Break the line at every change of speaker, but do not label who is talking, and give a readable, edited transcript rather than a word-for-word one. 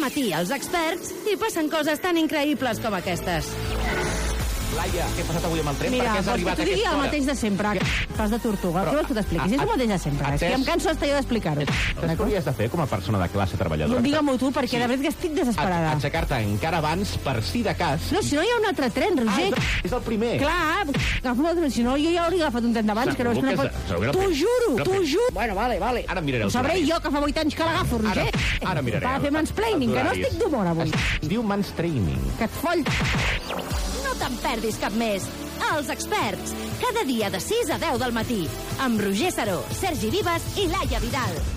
matí als experts i passen coses tan increïbles com aquestes.
Laia, què ha passat avui amb el tren?
Mira,
per què has arribat a
digui
aquesta
el
hora?
mateix de sempre. Pas de tortuga. Què vols que t'expliquis? És el mateix de sempre. És que em canso hasta jo d'explicar-ho.
Saps què hauries de fer com a persona de classe treballadora?
Digue-m'ho tu, perquè de veritat que estic desesperada.
Aixecar-te encara abans per si de cas.
No, si no hi ha un altre tren, Roger.
És el primer.
Clar, agafo un altre. Si no, jo ja hauria agafat un tren d'abans, que no és que no pot... T'ho juro, t'ho juro. Bueno, vale.
Ara miraré
Ho
els
sabré
horaris.
jo, que fa 8 anys que l'agafo, Roger.
Ara miraré.
Per fer mansplaining, que no estic d'humor avui.
Es diu mansplaining.
Que et foll...
No te'n perdis cap més. Els experts, cada dia de 6 a 10 del matí, amb Roger Saró, Sergi Vives i Laia Vidal.